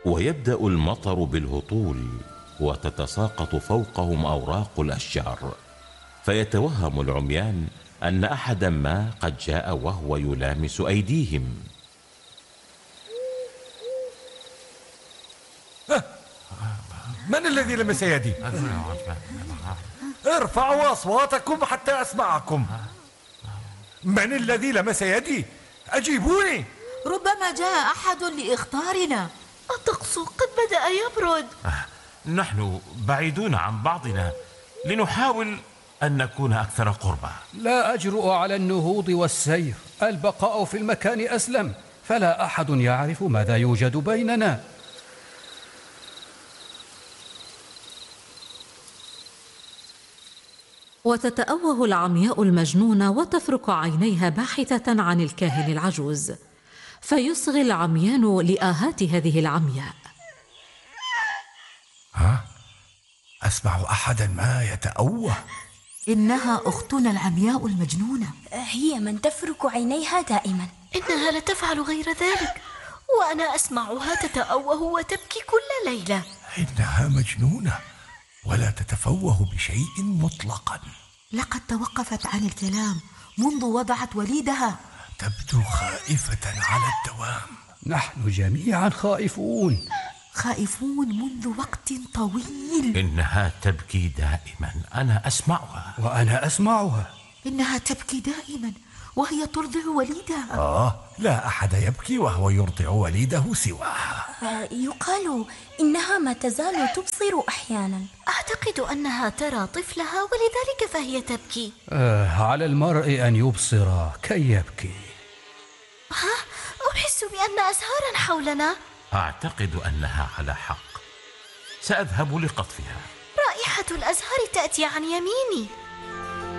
ويبدأ المطر بالهطول، وتتساقط فوقهم أوراق الأشجار، فيتوهم العميان أن أحدا ما قد جاء وهو يلامس أيديهم. من الذي لمس يدي؟ ارفعوا أصواتكم حتى أسمعكم. من الذي لمس يدي؟ أجيبوني. ربما جاء أحد لإخطارنا. الطقس قد بدأ يبرد. نحن بعيدون عن بعضنا، لنحاول أن نكون أكثر قربا. لا أجرؤ على النهوض والسير، البقاء في المكان أسلم، فلا أحد يعرف ماذا يوجد بيننا. وتتأوه العمياء المجنونة وتفرك عينيها باحثة عن الكاهن العجوز، فيصغي العميان لآهات هذه العمياء. أسمع أحدا ما يتأوه. إنها أختنا العمياء المجنونة. هي من تفرك عينيها دائما. إنها لا تفعل غير ذلك، وأنا أسمعها تتأوه وتبكي كل ليلة. إنها مجنونة ولا تتفوه بشيء مطلقا. لقد توقفت عن الكلام منذ وضعت وليدها. تبدو خائفة على الدوام. نحن جميعا خائفون منذ وقت طويل. إنها تبكي دائما، أنا أسمعها. وأنا أسمعها. إنها تبكي دائما وهي ترضع وليدها. لا أحد يبكي وهو يرضع وليده سواها. يقال إنها ما تزال تبصر أحيانا. أعتقد أنها ترى طفلها ولذلك فهي تبكي. على المرء أن يبصر كي يبكي. أحس بأن أزهارا حولنا. أعتقد أنها على حق، سأذهب لقطفها. رائحة الأزهار تأتي عن يميني.